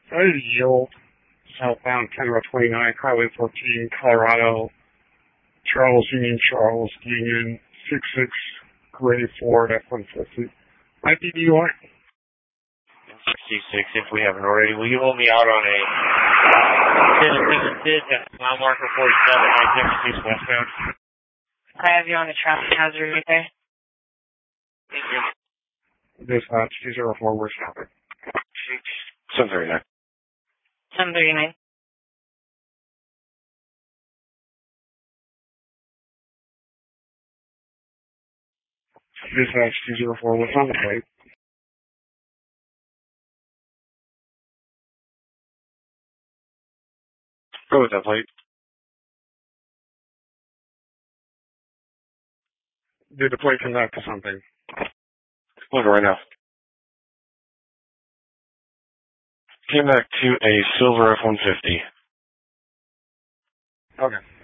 Yield, southbound 10-29, Highway 14, Colorado, Charles Union, 66, Gray Ford, F-150. Might be New York. 66, if we haven't already. Will you hold me out on a mile marker 47 on Texas westbound? I have you on a traffic hazard right there. Thank you. Dispatch 204, we're stopping. 739. 739. Dispatch 204, what's on the plate? Go with that plate. Did the plate connect to something? Look right now. Came back to a silver F-150. Okay.